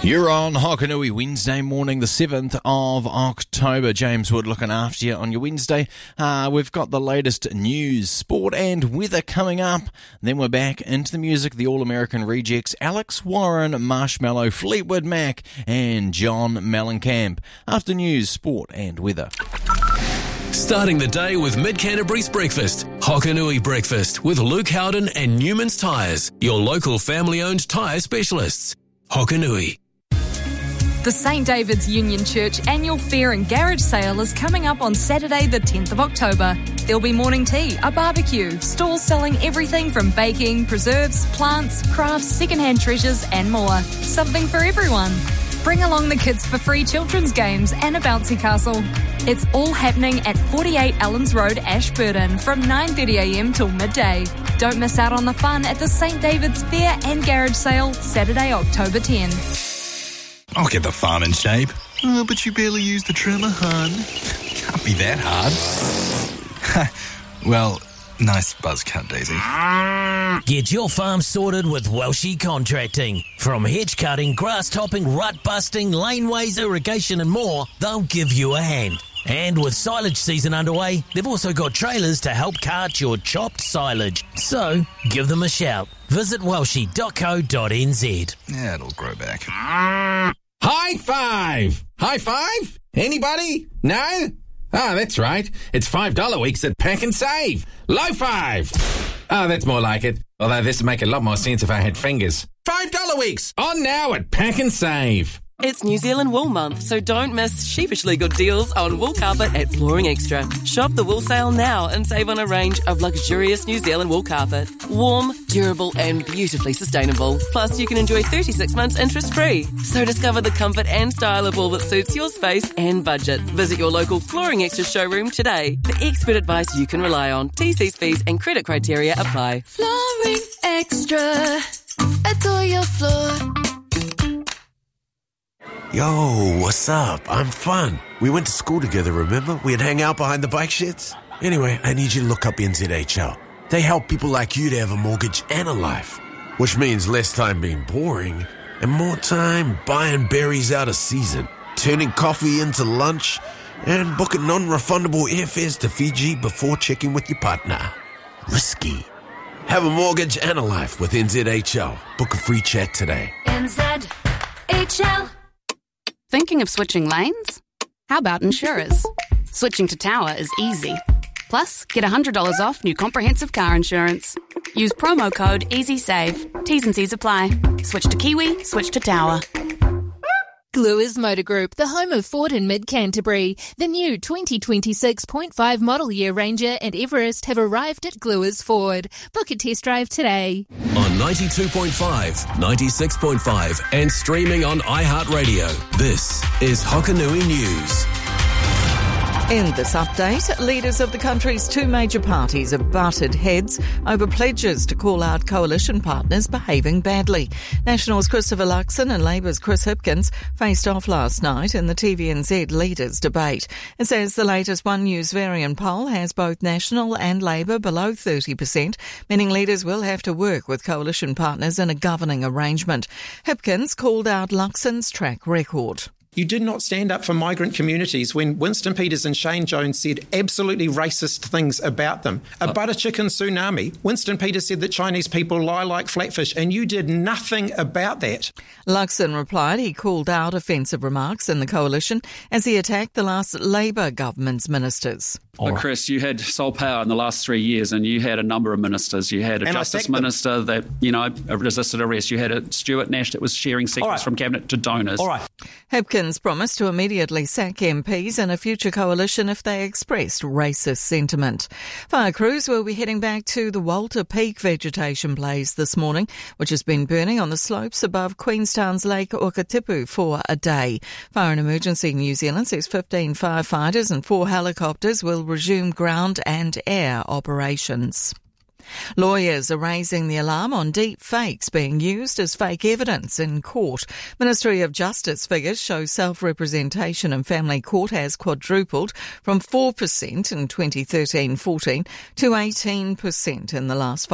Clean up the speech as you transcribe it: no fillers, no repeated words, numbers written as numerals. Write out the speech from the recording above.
You're on Hokanui Wednesday morning, the 7th of October. James Wood looking after you on your Wednesday. We've got the latest news, sport and weather coming up. Then we're back into the music, the All-American Rejects, Alex Warren, Marshmallow, Fleetwood Mac and John Mellencamp. After news, sport and weather. Starting the day with Mid-Canterbury's breakfast. Hokanui Breakfast with Luke Howden and Newman's Tyres, your local family-owned tyre specialists. Hokanui. The St David's Union Church annual fair and garage sale is coming up on Saturday the 10th of October. There'll be morning tea, a barbecue, stalls selling everything from baking, preserves, plants, crafts, second-hand treasures and more. Something for everyone. Bring along the kids for free children's games and a bouncy castle. It's all happening at 48 Allens Road, Ashburton from 9:30am till midday. Don't miss out on the fun at the St David's Fair and Garage Sale, Saturday, October 10. I'll get the farm in shape. Oh, but you barely use the trimmer, hun. Can't be that hard. Well, nice buzz cut, Daisy. Get your farm sorted with Welshie Contracting. From hedge cutting, grass topping, rut busting, laneways, irrigation and more, they'll give you a hand. And with silage season underway, they've also got trailers to help cart your chopped silage. So, give them a shout. Visit welshie.co.nz. Yeah, it'll grow back. High five! High five? Anybody? No? That's right. It's $5 weeks at Pack and Save. Low five! That's more like it. Although this would make a lot more sense if I had fingers. $5 weeks! On now at Pack and Save. It's New Zealand Wool Month, so don't miss sheepishly good deals on wool carpet at Flooring Extra. Shop the wool sale now and save on a range of luxurious New Zealand wool carpet. Warm, durable and beautifully sustainable. Plus, you can enjoy 36 months interest-free. So discover the comfort and style of wool that suits your space and budget. Visit your local Flooring Extra showroom today for expert advice you can rely on. TC's fees and credit criteria apply. Flooring Extra. Adore your floor. Yo, what's up? I'm Fun. We went to school together, remember? We'd hang out behind the bike sheds. Anyway, I need you to look up NZHL. They help people like you to have a mortgage and a life, which means less time being boring and more time buying berries out of season, turning coffee into lunch, and booking non-refundable airfares to Fiji before checking with your partner. Risky. Have a mortgage and a life with NZHL. Book a free chat today. NZHL. Thinking of switching lanes? How about insurers? Switching to Tower is easy. Plus, get $100 off new comprehensive car insurance. Use promo code EasySave. T's and C's apply. Switch to Kiwi, switch to Tower. Gluers Motor Group, the home of Ford in Mid-Canterbury. The new 2026.5 model year Ranger and Everest have arrived at Gluers Ford. Book a test drive today. On 92.5, 96.5 and streaming on iHeartRadio. This is Hokanui News. In this update, leaders of the country's two major parties have butted heads over pledges to call out coalition partners behaving badly. National's Christopher Luxon and Labour's Chris Hipkins faced off last night in the TVNZ leaders' debate. It says the latest One News Varian poll has both National and Labour below 30%, meaning leaders will have to work with coalition partners in a governing arrangement. Hipkins called out Luxon's track record. You did not stand up for migrant communities when Winston Peters and Shane Jones said absolutely racist things about them. A butter chicken tsunami. Winston Peters said that Chinese people lie like flatfish, and you did nothing about that. Luxon replied he called out offensive remarks in the coalition as he attacked the last Labour government's ministers. But Chris, you had sole power in the last 3 years and you had a number of ministers. You had a Justice Minister that, resisted arrest. You had a Stuart Nash that was sharing secrets from Cabinet to donors. Hipkins promised to immediately sack MPs in a future coalition if they expressed racist sentiment. Fire crews will be heading back to the Walter Peak vegetation blaze this morning, which has been burning on the slopes above Queenstown's Lake Okatipu for a day. Fire and Emergency New Zealand says 15 firefighters and 4 helicopters will resume ground and air operations. Lawyers are raising the alarm on deep fakes being used as fake evidence in court. Ministry of Justice figures show self-representation in family court has quadrupled from 4% in 2013-14 to 18% in the last 5